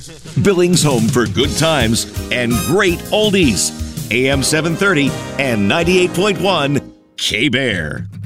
Billings home for good times and great oldies. AM 730 and 98.1 K-Bear.